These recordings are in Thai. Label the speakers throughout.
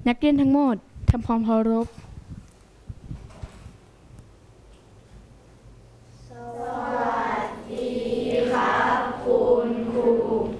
Speaker 1: นักเรียนทั้งหมดทำความเคารพ
Speaker 2: สวัสดีครับคุณครู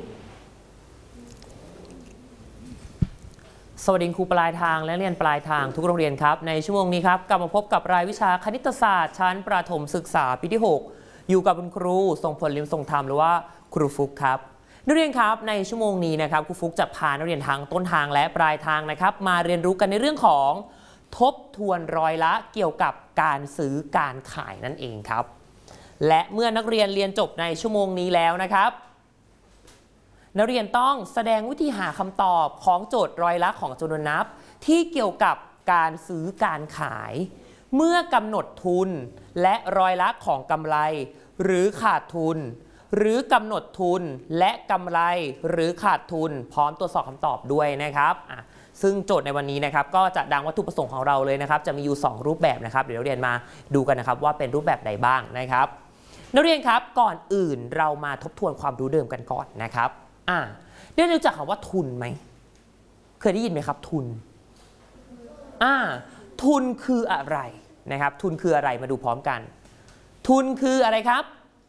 Speaker 3: สวัสดีครูปลายทางและเรียนปลายทางทุกโรงเรียนครับในชั่วโมงนี้ครับกลับมาพบกับรายวิชาคณิตศาสตร์ชั้นประถมศึกษาปีที่ 6อยู่กับคุณครูทรงพลลิมทรงธรรมหรือว่าครูฟุกครับนักเรียนครับในชั่วโมงนี้นะครับครูฟุกจะพานักเรียนทางต้นทางและปลายทางนะครับมาเรียนรู้กันในเรื่องของทบทวนร้อยละเกี่ยวกับการซื้อการขายนั่นเองครับและเมื่อนักเรียนเรียนจบในชั่วโมงนี้แล้วนะครับนักเรียนต้องแสดงวิธีหาคำตอบของโจทย์ร้อยละของจำนวนนับที่เกี่ยวกับการซื้อการขายเมื่อกำหนดทุนและร้อยละของกำไรหรือขาดทุนหรือกำหนดทุนและกำไรหรือขาดทุนพร้อมตรวจสอบคำตอบด้วยนะครับซึ่งโจทย์ในวันนี้นะครับก็จะดังวัตถุประสงค์ของเราเลยนะครับจะมีอยู่2รูปแบบนะครับเดี๋ยวนักเรียนมาดูกันนะครับว่าเป็นรูปแบบใดบ้างนะครับนักเรียนครับก่อนอื่นเรามาทบทวนความรู้เดิมกันก่อนนะครับได้รู้จักคำว่าทุนไหมเคยได้ยินไหมครับทุนทุนคืออะไรนะครับทุนคืออะไรมาดูพร้อมกันทุนคืออะไรครับ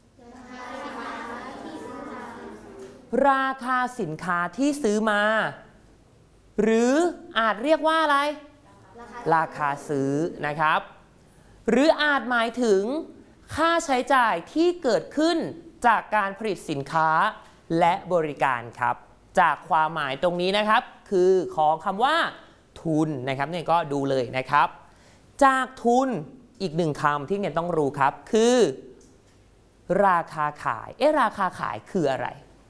Speaker 3: ราคาสินค้าที่ซื้อมาหรืออาจเรียกว่าอะไรราคาซื้อนะครับหรืออาจหมายถึงค่าใช้จ่ายที่เกิดขึ้นจากการผลิตสินค้าและบริการครับจากความหมายตรงนี้นะครับคือของคำว่าทุนนะครับเนี่ยก็ดูเลยนะครับจากทุนอีกหนึ่งคำที่เนี่ยต้องรู้ครับคือราคาขายราคาขายคืออะไร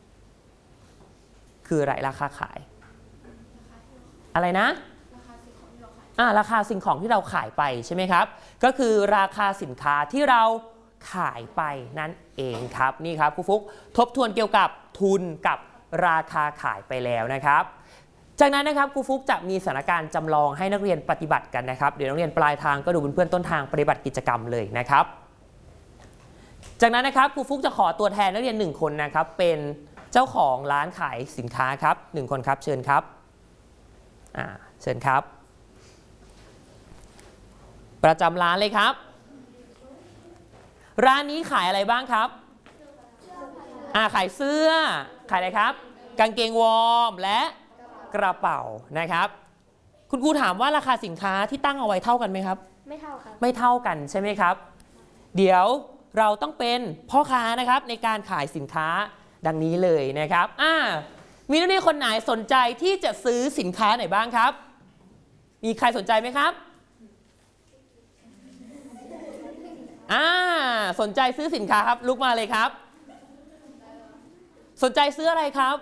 Speaker 3: คืออะไรราคาขายอะไรนะราคาสิ่งของที่เราขายไปใช่ไหมครับก็คือราคาสินค้าที่เราขายไปนั่นเองครับนี่ครับครูฟุกทบทวนเกี่ยวกับทุนกับราคาขายไปแล้วนะครับจากนั้นนะครับครูฟุกจะมีสถานการณ์จำลองให้นักเรียนปฏิบัติกันนะครับเดี๋ยวนักเรียนปลายทางก็ดูเป็นเพื่อนต้นทางปฏิบัติกิจกรรมเลยนะครับจากนั้นนะครับครูฟุกจะขอตัวแทนนักเรียน1คนนะครับเป็นเจ้าของร้านขายสินค้าครับ1คนครับเชิญครับเชิญครับประจำร้านเลยครับร้านนี้ขายอะไรบ้างครับขายเสื้อขายอะไรครับกางเกงวอร์มและกระเป๋านะครับคุณครูถามว่าราคาสินค้าที่ตั้งเอาไว้เท่ากันไหมครับ
Speaker 2: ไม่เท่าครับ
Speaker 3: ไม่เท่ากันใช่ไหมครับเดี๋ยวเราต้องเป็นพ่อค้านะครับในการขายสินค้าดังนี้เลยนะครับมีนักเรียนคนไหนสนใจที่จะซื้อสินค้าไหนบ้างครับมีใครสนใจไหมครับสนใจซื้อสินค้าครับลุกมาเลยครับสนใจซื้ออะไรครับ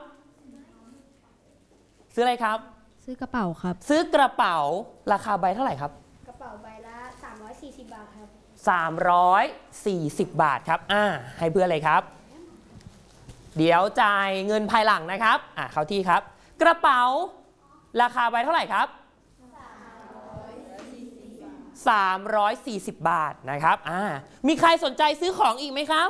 Speaker 3: ซื้ออะไรครับ
Speaker 1: ซื้อกระเป๋าครับ
Speaker 3: ซื้อกระเป๋าราคาใบเท่าไหร่ครับ
Speaker 2: กระเป๋าใบละ340 บาทครับ
Speaker 3: 340 บาทครับให้เพื่อนเลยครับเดี๋ยวจ่ายเงินภายหลังนะครับเข้าที่ครับกระเป๋าราคาใบเท่าไหร่ครับ340 บาทนะครับมีใครสนใจซื้อของอีกไหมครับ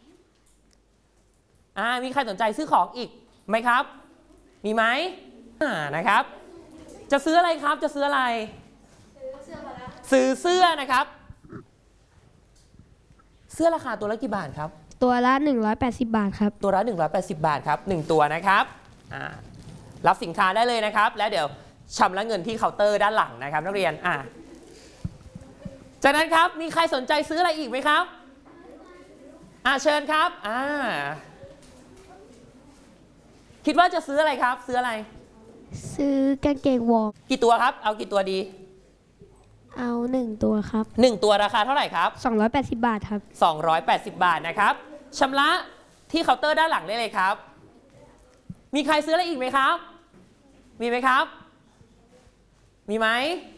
Speaker 3: มีใครสนใจซื้อของอีกไหมครับมีไหมนะครับจะซื้ออะไรครับจะซื้ออะไรซื้อเสื้อนะครับเสื้อราคาตัวละกี่บาทครับ
Speaker 1: ตัวละ180 บาทครับ
Speaker 3: ตัวละ180 บาทครับ1ตัวนะครับรับสินค้าได้เลยนะครับแล้วเดี๋ยวชำระเงินที่เคาน์เตอร์ด้านหลังนะครับนักเรียนจากนั้นครับมีใครสนใจซื้ออะไรอีกไหมครับเชิญครับคิดว่าจะซื้ออะไรครับซื้ออะไร
Speaker 1: ซื้อกางเกงวอร์ม
Speaker 3: กี่ตัวครับเอากี่ตัวดี
Speaker 1: เอา1ตัวครับ
Speaker 3: 1ตัวราคาเท่าไหร่ครับ
Speaker 1: 280 บาทครับ
Speaker 3: 280 บาทนะครับชำระที่เคาน์เตอร์ด้านหลังได้เลยครับมีใครซื้ออะไรอีกไหมครับมีไหมครับมีไหม